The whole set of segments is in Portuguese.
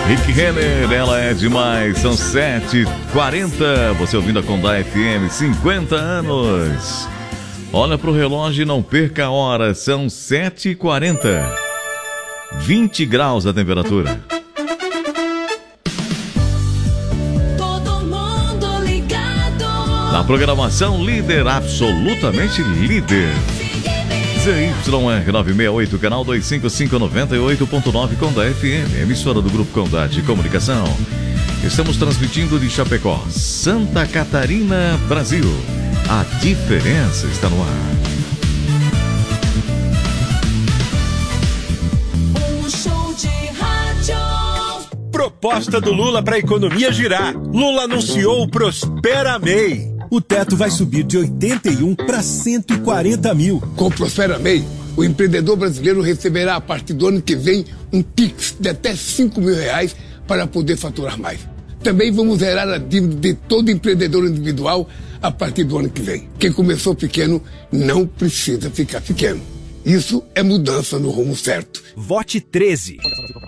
Rick Renner, ela é demais. São 7h40. Você ouvindo a Condá FM, 50 anos. Olha pro relógio e não perca a hora. São 7h40. 20 graus a temperatura. Todo mundo ligado. Na programação líder, absolutamente líder. ZYR968, canal 25598.9 Condá FM, emissora do Grupo Condá de Comunicação. Estamos transmitindo de Chapecó, Santa Catarina, Brasil. A diferença está no ar. Um show de rádio. Proposta do Lula para a economia girar. Lula anunciou o Prospera MEI. O teto vai subir de 81 para 140 mil. Com o Prospera MEI, o empreendedor brasileiro receberá a partir do ano que vem um Pix de até R$5.000 para poder faturar mais. Também vamos zerar a dívida de todo empreendedor individual a partir do ano que vem. Quem começou pequeno não precisa ficar pequeno. Isso é mudança no rumo certo. Vote 13.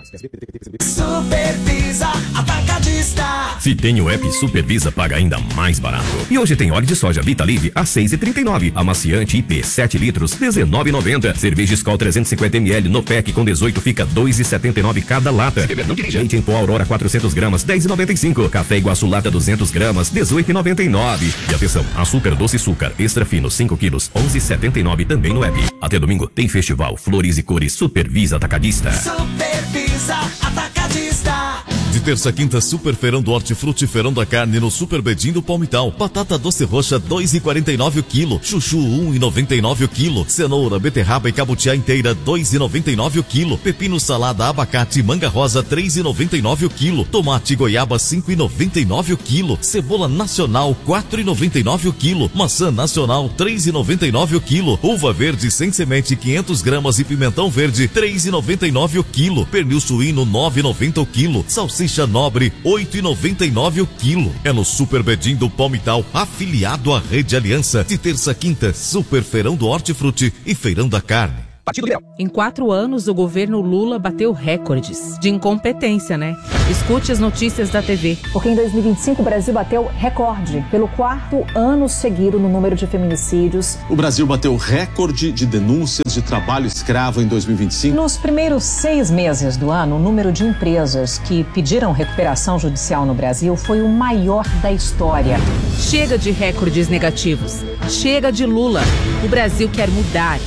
Supervisa Atacadista. Se tem o app Supervisa, paga ainda mais barato. E hoje tem óleo de soja Vitalive a 6,39. Amaciante IP 7 litros, 19,90. Cerveja Skol 350ml no pack com 18 fica 2,79 cada lata. Leite em pó Aurora 400 gramas, 10,95. Café Iguaçu Lata 200 gramas, 18,99. E atenção, açúcar doce Açúcar extra fino 5 quilos, 11,79 também no app. Até domingo tem festival Flores e Cores Supervisa Atacadista. Supervisa Atacadista. De terça a quinta, Super Feirão do Hortifruti, Feirão da Carne no Super Bedim do Palmital. Batata doce roxa 2,49 o quilo. Chuchu 1,99 o quilo. Cenoura, beterraba e cabutiá inteira 2,99 o quilo. Pepino, salada, abacate, manga rosa 3,99 o quilo. Tomate goiaba 5,99 o quilo. Cebola nacional 4,99 o quilo. Maçã nacional 3,99 o quilo. Uva verde sem semente 500 gramas e pimentão verde 3,99 o quilo. Pernil suíno 9,90 o quilo. Salsicha nobre, 8,99 o quilo. É no Super Bedim do Palmital, afiliado à Rede Aliança. De terça a quinta, Super Feirão do Hortifruti e Feirão da Carne. Em 4 anos, o governo Lula bateu recordes de incompetência, né? Escute as notícias da TV. Porque em 2025 o Brasil bateu recorde pelo 4º ano seguido no número de feminicídios. O Brasil bateu recorde de denúncias de trabalho escravo em 2025. Nos primeiros 6 meses do ano, o número de empresas que pediram recuperação judicial no Brasil foi o maior da história. Chega de recordes negativos. Chega de Lula. O Brasil quer mudar.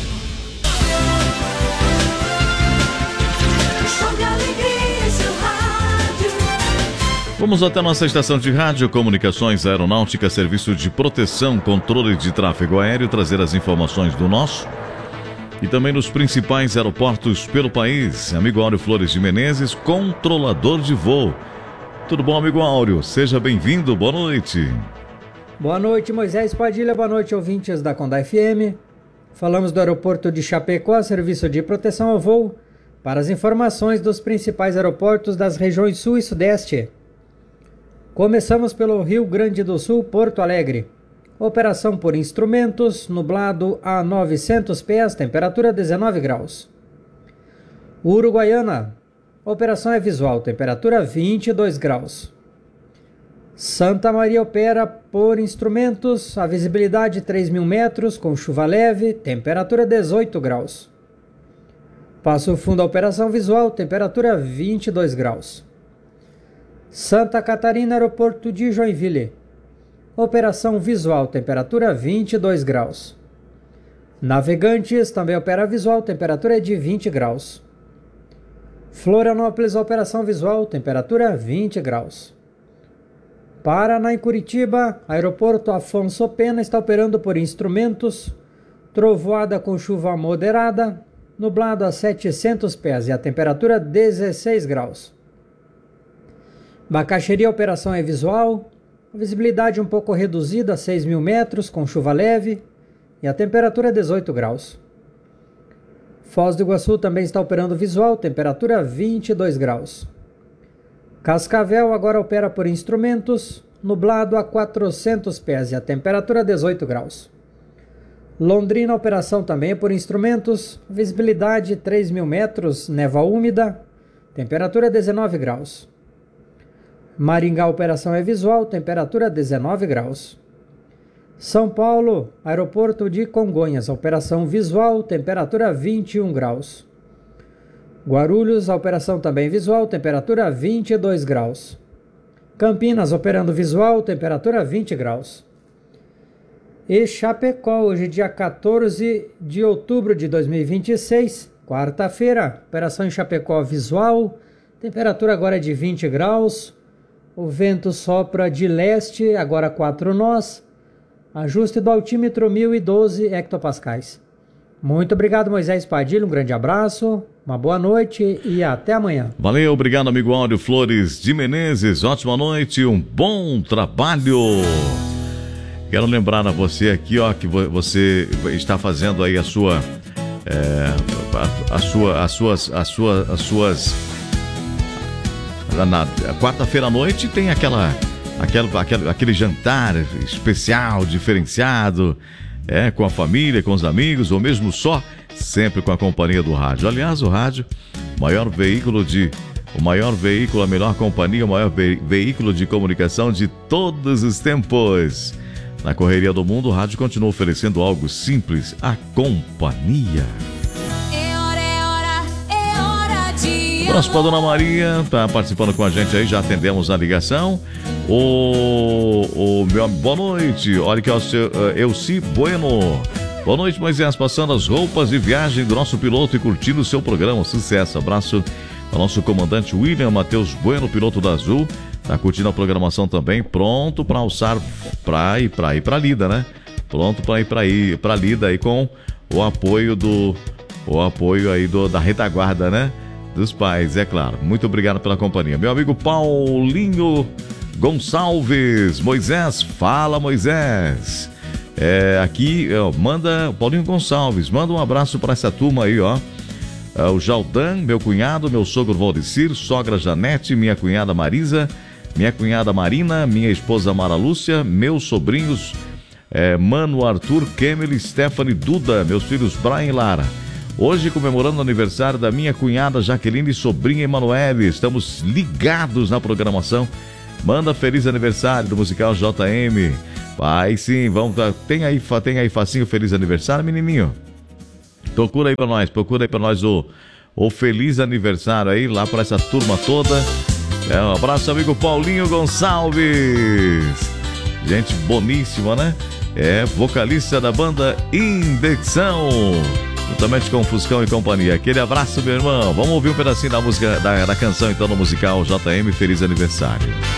Vamos até nossa estação de rádio, Comunicações Aeronáutica, Serviço de Proteção, Controle de Tráfego Aéreo, trazer as informações do nosso e também nos principais aeroportos pelo país. Amigo Áureo Flores de Menezes, controlador de voo. Tudo bom, amigo Áureo? Seja bem-vindo, boa noite. Boa noite, Moisés Padilha, boa noite, ouvintes da Condá FM. Falamos do aeroporto de Chapecó, Serviço de Proteção ao Voo, para as informações dos principais aeroportos das regiões Sul e Sudeste. Começamos pelo Rio Grande do Sul, Porto Alegre. Operação por instrumentos, nublado a 900 pés, temperatura 19 graus. Uruguaiana, operação é visual, temperatura 22 graus. Santa Maria opera por instrumentos, a visibilidade 3.000 metros, com chuva leve, temperatura 18 graus. Passo Fundo, a operação visual, temperatura 22 graus. Santa Catarina, aeroporto de Joinville. Operação visual, temperatura 22 graus. Navegantes, também opera visual, temperatura de 20 graus. Florianópolis, operação visual, temperatura 20 graus. Paraná e Curitiba, aeroporto Afonso Pena está operando por instrumentos, trovoada com chuva moderada, nublado a 700 pés e a temperatura 16 graus. Bacaxeria, a operação é visual, visibilidade um pouco reduzida, 6.000 metros, com chuva leve e a temperatura é 18 graus. Foz do Iguaçu também está operando visual, temperatura 22 graus. Cascavel agora opera por instrumentos, nublado a 400 pés e a temperatura 18 graus. Londrina, operação também é por instrumentos, visibilidade 3.000 metros, névoa úmida, temperatura 19 graus. Maringá, a operação é visual, temperatura 19 graus. São Paulo, aeroporto de Congonhas, a operação visual, temperatura 21 graus. Guarulhos, a operação também visual, temperatura 22 graus. Campinas, operando visual, temperatura 20 graus. E Chapecó, hoje dia 14 de outubro de 2026, quarta-feira, operação em Chapecó visual, temperatura agora é de 20 graus. O vento sopra de leste, agora 4 nós. Ajuste do altímetro 1012 hectopascais. Muito obrigado, Moisés Padilha. Um grande abraço, uma boa noite e até amanhã. Valeu, obrigado, amigo Áureo Flores de Menezes. Ótima noite, um bom trabalho. Quero lembrar a você aqui, ó, que você está fazendo aí as suas na quarta-feira à noite tem aquele jantar especial, diferenciado, com a família, com os amigos, ou mesmo só, sempre com a companhia do rádio. Aliás, o rádio, o maior veículo, a melhor companhia, o maior veículo de comunicação de todos os tempos. Na correria do mundo, o rádio continua oferecendo algo simples, a companhia. Abraço para Dona Maria, tá participando com a gente aí, já atendemos a ligação. Boa noite, olha que é o seu Elci Bueno. Boa noite, Moisés, passando as roupas de viagem do nosso piloto e curtindo o seu programa, sucesso. Abraço ao nosso comandante William Matheus Bueno, piloto da Azul, tá curtindo a programação também, pronto para alçar para ir para Lida, né? Pronto para ir para Lida aí com o apoio aí da retaguarda, né? Dos pais, é claro. Muito obrigado pela companhia. Meu amigo Paulinho Gonçalves. Moisés, fala, Moisés. Aqui, Paulinho Gonçalves, manda um abraço para essa turma aí, ó. O Jaldan, meu cunhado, meu sogro Valdecir, sogra Janete, minha cunhada Marisa, minha cunhada Marina, minha esposa Mara Lúcia, meus sobrinhos Mano, Arthur, Kemel, Stephanie, Duda, meus filhos Brian e Lara. Hoje comemorando o aniversário da minha cunhada Jaqueline e sobrinha Emanuele. Estamos ligados na programação. Manda feliz aniversário do musical JM. Vai sim, vamos. Tem aí facinho feliz aniversário, menininho? Procura aí pra nós o feliz aniversário aí, lá pra essa turma toda. Um abraço, amigo Paulinho Gonçalves. Gente boníssima, né? Vocalista da banda Indexão. Juntamente com Fuscão e companhia. Aquele abraço, meu irmão. Vamos ouvir um pedacinho da música, da canção, então, no musical JM. Feliz aniversário.